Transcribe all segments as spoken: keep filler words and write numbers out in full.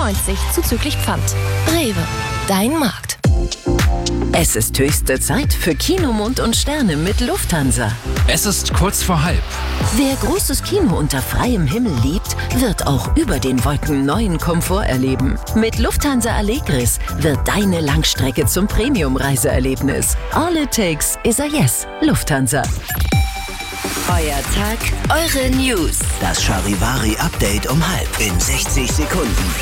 neunzig zuzüglich Pfand. Rewe, dein Markt. Es ist höchste Zeit für Kinomond und Sterne mit Lufthansa. Es ist kurz vor halb. Wer großes Kino unter freiem Himmel liebt, wird auch über den Wolken neuen Komfort erleben. Mit Lufthansa Allegris wird deine Langstrecke zum Premium-Reiseerlebnis. All it takes is a yes. Lufthansa. Euer Tag, eure News. Das Charivari-Update um halb in sechzig Sekunden.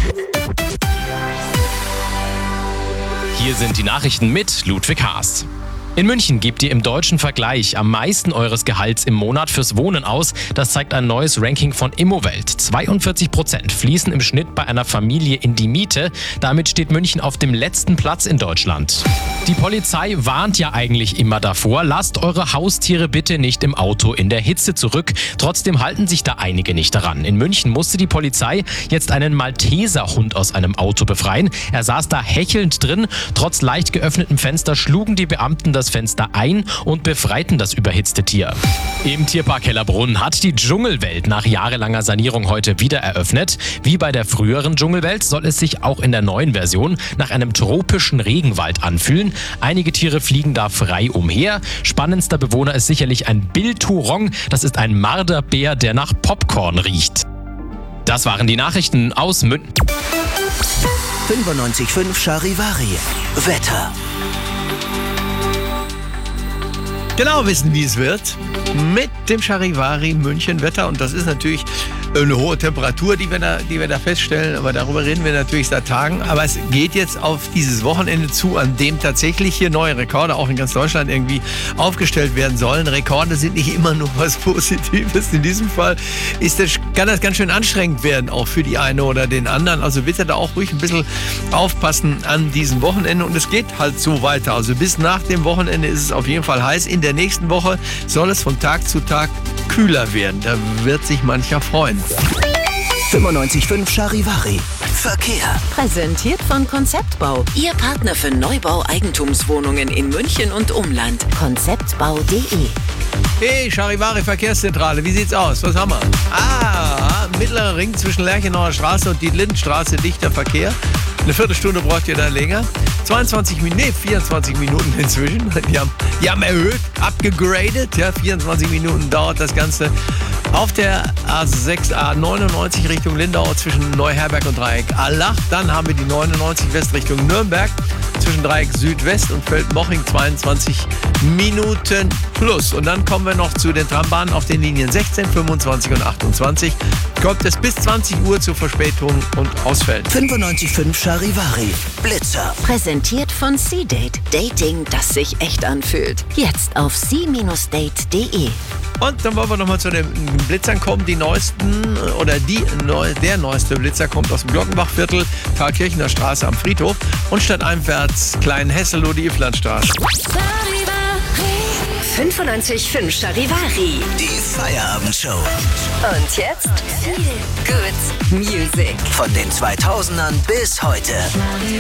Hier sind die Nachrichten mit Ludwig Haas. In München gebt ihr im deutschen Vergleich am meisten eures Gehalts im Monat fürs Wohnen aus. Das zeigt ein neues Ranking von Immowelt. zweiundvierzig Prozent fließen im Schnitt bei einer Familie in die Miete. Damit steht München auf dem letzten Platz in Deutschland. Die Polizei warnt ja eigentlich immer davor, lasst eure Haustiere bitte nicht im Auto in der Hitze zurück. Trotzdem halten sich da einige nicht daran. In München musste die Polizei jetzt einen Malteserhund aus einem Auto befreien. Er saß da hechelnd drin. Trotz leicht geöffnetem Fenster schlugen die Beamten das Fenster ein und befreiten das überhitzte Tier. Im Tierpark Hellerbrunn hat die Dschungelwelt nach jahrelanger Sanierung heute wieder eröffnet. Wie bei der früheren Dschungelwelt soll es sich auch in der neuen Version nach einem tropischen Regenwald anfühlen. Einige Tiere fliegen da frei umher. Spannendster Bewohner ist sicherlich ein Bilturong. Das ist ein Marderbär, der nach Popcorn riecht. Das waren die Nachrichten aus München. fünfundneunzig Komma fünf Charivari. Wetter. Genau wissen, wie es wird mit dem Charivari München Wetter. Und das ist natürlich eine hohe Temperatur, die wir, da, die wir da feststellen. Aber darüber reden wir natürlich seit Tagen. Aber es geht jetzt auf dieses Wochenende zu, an dem tatsächlich hier neue Rekorde auch in ganz Deutschland irgendwie aufgestellt werden sollen. Rekorde sind nicht immer nur was Positives. In diesem Fall ist das, kann das ganz schön anstrengend werden, auch für die eine oder den anderen. Also bitte da auch ruhig ein bisschen aufpassen an diesem Wochenende. Und es geht halt so weiter. Also bis nach dem Wochenende ist es auf jeden Fall heiß. In der nächsten Woche soll es von Tag zu Tag kühler werden. Da wird sich mancher freuen. fünfundneunzig Komma fünf Charivari. Verkehr. Präsentiert von Konzeptbau. Ihr Partner für Neubau-Eigentumswohnungen in München und Umland. konzeptbau punkt de. Hey, Charivari Verkehrszentrale, wie sieht's aus? Was haben wir? Ah, mittlerer Ring zwischen Lerchenauer Straße und die Lindenstraße, dichter Verkehr. Eine Viertelstunde braucht ihr da länger. zweiundzwanzig Minuten, nee, vierundzwanzig Minuten inzwischen. Die haben, die haben erhöht, abgegradet. Ja, vierundzwanzig Minuten dauert das Ganze. Auf der A sechs, A neunundneunzig Richtung Lindau zwischen Neuherberg und Dreieck Allach. Dann haben wir die neunundneunzig West Richtung Nürnberg zwischen Dreieck Südwest und Feldmoching zweiundzwanzig Minuten plus. Und dann kommen wir noch zu den Trambahnen auf den Linien sechzehn, fünfundzwanzig und achtundzwanzig. Kommt es bis zwanzig Uhr zu Verspätungen und Ausfällen. fünfundneunzig Komma fünf Charivari. Blitzer. Präsentiert von C-Date. Dating, das sich echt anfühlt. Jetzt auf c Bindestrich date punkt de. Und dann wollen wir nochmal zu den Blitzern kommen. Die neuesten oder die neu, der neueste Blitzer kommt aus dem Glockenbachviertel, Karl-Kirchner Straße am Friedhof und stadteinwärts Klein-Hesselow, die Iflandstraße. fünfundneunzig Komma fünf Charivari. Die Feierabendshow. Und jetzt Good Music. Von den zweitausendern bis heute.